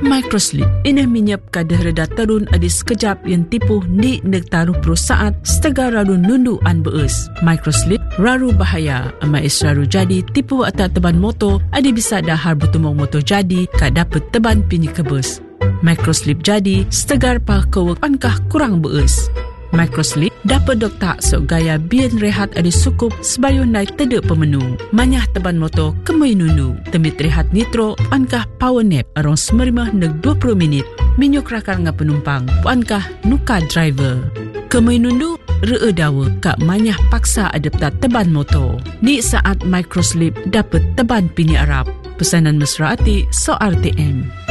Microslip ini minyap kadah reda terun adi sekejap yang tipu di nektaruh pro saat setega raru nundu an beus. Microslip raru bahaya ama is raru jadi tipu atas teban motor adi bisa dahar bertumong motor jadi kak dapat teban pini kebus. Microslip jadi setegar pa kewek ankah kurang beus. Microslip dapat doktak sok gaya bian rehat ada sukup sebayun naik tedek pemenu. Manyah teban motor kemui nundu. Temit rehat nitro puankah power nap arong 15 neg 20 minit. Minyuk rakal nga penumpang puankah nuka driver. Kemui nundu ree dawa kak manyah paksa adaptat teban motor. Di saat Microslip dapat teban pini Arab. Pesanan mesra ati so RTM.